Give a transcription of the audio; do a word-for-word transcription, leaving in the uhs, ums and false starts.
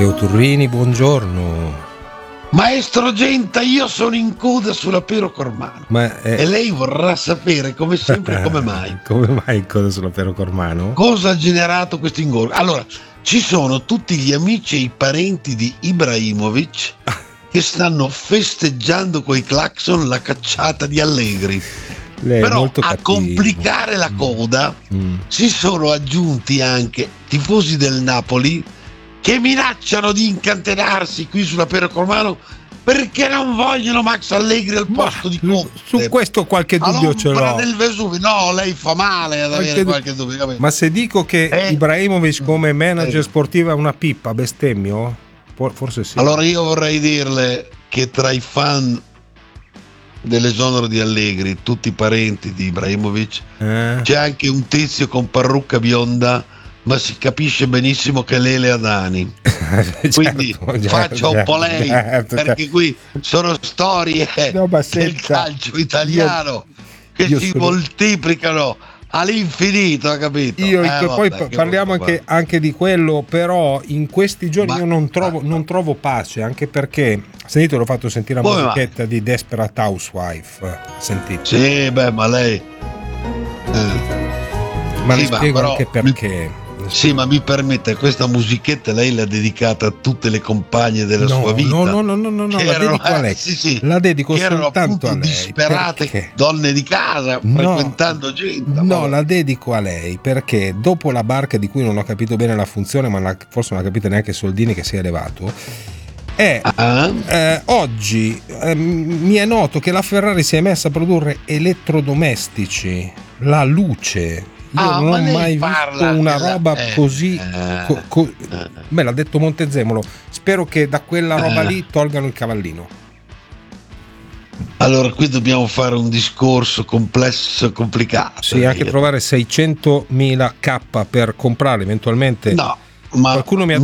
Leo Turrini, buongiorno. Maestro Genta, io sono in coda sulla Piero Cormano. Ma è... E lei vorrà sapere, come sempre, come mai. Come mai in coda sulla Piero Cormano? Cosa ha generato questo ingorgo? Allora, ci sono tutti gli amici e i parenti di Ibrahimovic che stanno festeggiando coi clacson la cacciata di Allegri. Lei Però molto a cattivo. complicare la coda mm. si sono aggiunti anche tifosi del Napoli che minacciano di incatenarsi qui sulla Piero Cormano perché non vogliono Max Allegri al posto Ma, di Conte. Su questo qualche dubbio ce l'ho. Del Vesuvio. No, lei fa male ad avere qualche, qualche dubbio. Capito? Ma se dico che eh, Ibrahimovic come manager eh. sportivo è una pippa, bestemmio? Forse sì. Allora io vorrei dirle che tra i fan dell'esonero di Allegri, tutti i parenti di Ibrahimovic, eh. c'è anche un tizio con parrucca bionda, ma si capisce benissimo che è Lele Adani. Quindi certo, faccia un po' lei, certo, perché certo. qui sono storie no, del calcio italiano io, che io si sono... moltiplicano all'infinito, capito? Io, eh, poi vabbè, parliamo anche, anche di quello, però in questi giorni ma, io non trovo, ma, non trovo pace, anche perché sentite, l'ho fatto sentire la musichetta di Desperate Housewife, sentite. Sì, beh, ma lei eh. ma sì, le spiego però, anche perché. Sì, ma mi permette, questa musichetta lei l'ha dedicata a tutte le compagne della no, sua vita. No, no, no, no, no, no la dedico a lei. Sì, sì, la dedico che erano soltanto a lei. Disperate perché? donne di casa, no, frequentando gente. No, la dedico a lei perché dopo la barca di cui non ho capito bene la funzione, ma la, forse non ha capito neanche Soldini che si è elevato. È, uh-huh. eh, oggi eh, mi è noto che la Ferrari si è messa a produrre elettrodomestici, la luce. Io ah, non ho mai visto una della... roba eh, così eh, co- co- eh. beh, l'ha detto Montezemolo. Spero che da quella roba eh. lì tolgano il cavallino. Allora qui dobbiamo fare un discorso complesso e complicato. Sì, anche trovare seicentomila K per comprare eventualmente. No, ma qualcuno mi ha